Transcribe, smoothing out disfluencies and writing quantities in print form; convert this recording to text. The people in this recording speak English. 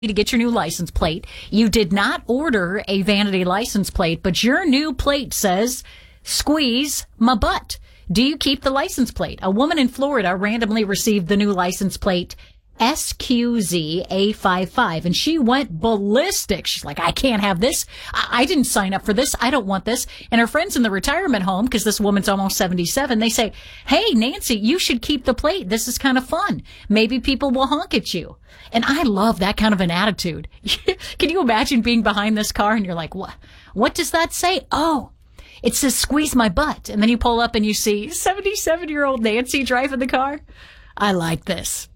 to get your new license plate. You did not order a vanity license plate, but your new plate says, squeeze my butt. Do you keep the license plate? A woman in Florida randomly received the new license plate SQZA55, and she went ballistic. She's like, I can't have this. I didn't sign up for this. I don't want this. And her friends in the retirement home, because this woman's almost 77, they say, hey, Nancy, you should keep the plate. This is kind of fun. Maybe people will honk at you. And I love that kind of an attitude. Can you imagine being behind this car and you're like, what does that say? Oh, it says squeeze my butt. And then you pull up and you see 77-year-old Nancy driving the car. I like this.